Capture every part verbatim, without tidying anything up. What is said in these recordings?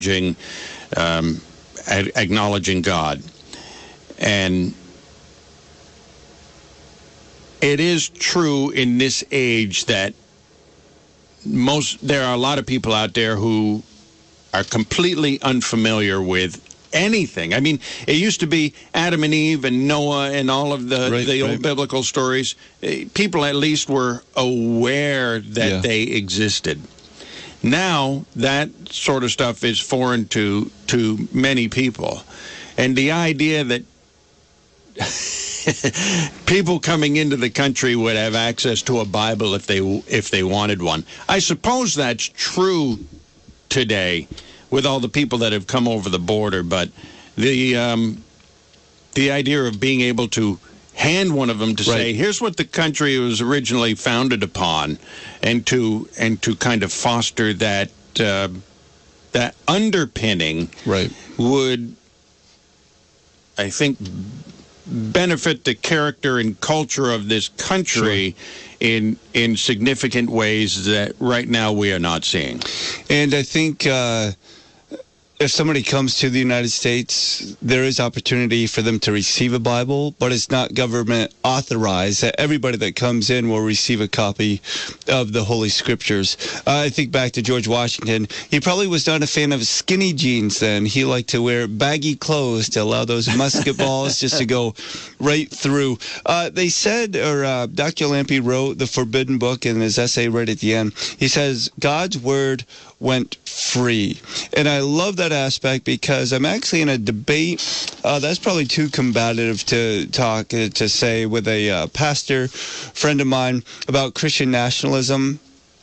um, acknowledging God. And it is true in this age that most there are a lot of people out there who are completely unfamiliar with anything. I mean, it used to be Adam and Eve and Noah and all of the, right, the right. old biblical stories. People at least were aware that yeah. they existed. Now, that sort of stuff is foreign to to many people. And the idea that people coming into the country would have access to a Bible if they if they wanted one. I suppose that's true today with all the people that have come over the border, but the um, the idea of being able to hand one of them to right. say, here's what the country was originally founded upon, and to and to kind of foster that uh, that underpinning right. would, I think, benefit the character and culture of this country sure. in in significant ways that right now we are not seeing. And I think uh, if somebody comes to the United States, there is opportunity for them to receive a Bible, but it's not government authorized that everybody that comes in will receive a copy of the Holy Scriptures. Uh, I think back to George Washington. He probably was not a fan of skinny jeans then. He liked to wear baggy clothes to allow those musket balls just to go right through. Uh, they said, or uh, Doctor Lampe wrote the Forbidden Book in his essay right at the end. He says, God's Word went free. And I love that aspect because I'm actually in a debate. Uh, that's probably too combative to talk, uh, to say with a uh, pastor friend of mine about Christian nationalism.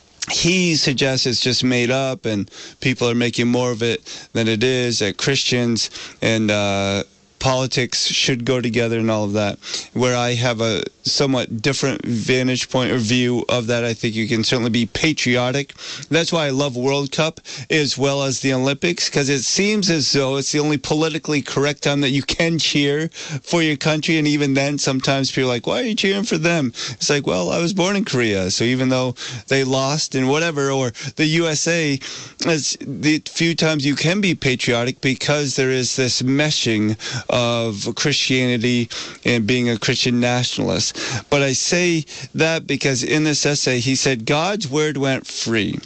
He suggests it's just made up and people are making more of it than it is, that Christians and uh, politics should go together and all of that. Where I have a somewhat different vantage point or view of that. I think you can certainly be patriotic. That's why I love World Cup as well as the Olympics, because it seems as though it's the only politically correct time that you can cheer for your country. And even then, sometimes people are like, why are you cheering for them? It's like, well, I was born in Korea, so even though they lost and whatever, or the U S A, it's the few times you can be patriotic because there is this meshing of Christianity and being a Christian nationalist. But I say that because in this essay, he said God's Word went free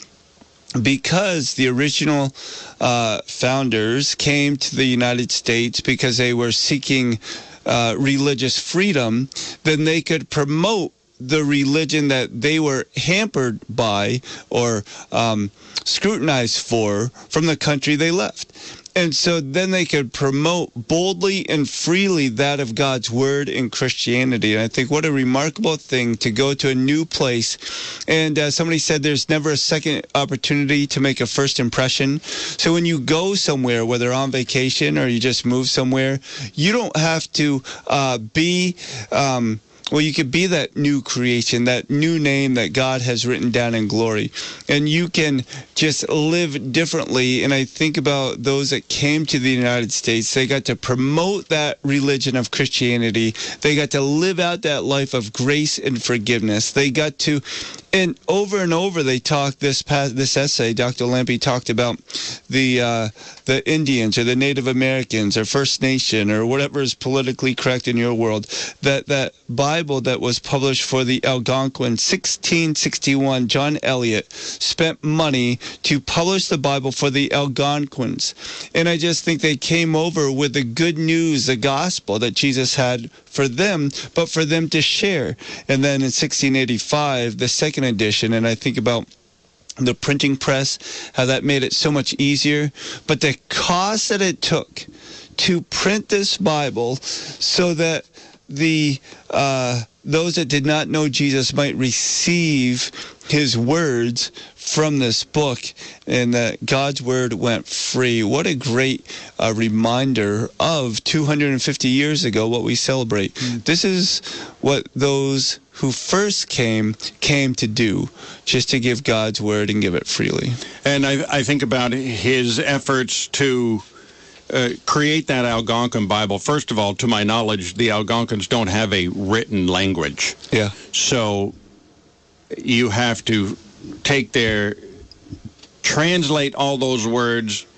because the original uh, founders came to the United States because they were seeking uh, religious freedom. Then they could promote the religion that they were hampered by or um, scrutinized for from the country they left. And so then they could promote boldly and freely that of God's Word in Christianity. And I think what a remarkable thing to go to a new place. And uh, somebody said there's never a second opportunity to make a first impression. So when you go somewhere, whether on vacation or you just move somewhere, you don't have to uh, be... Um, Well, you could be that new creation, that new name that God has written down in glory. And you can just live differently. And I think about those that came to the United States. They got to promote that religion of Christianity. They got to live out that life of grace and forgiveness. They got to, and over and over they talked, this past, this essay, Doctor Lampe talked about the uh, the Indians or the Native Americans or First Nation or whatever is politically correct in your world, that, that Bible that was published for the Algonquin, sixteen sixty-one, John Eliot spent money to publish the Bible for the Algonquins. And I just think they came over with the good news, the gospel that Jesus had for them, but for them to share. And then in sixteen eighty-five, the second edition, and I think about the printing press, how that made it so much easier. But the cost that it took to print this Bible so that the uh, those that did not know Jesus might receive his words from this book, and that God's Word went free. What a great uh, reminder of two hundred fifty years ago, what we celebrate. Mm. This is what those who first came, came to do, just to give God's Word and give it freely. And I, I think about his efforts to Uh, create that Algonquin Bible. First of all, to my knowledge, the Algonquins don't have a written language. Yeah. So you have to take their, translate all those words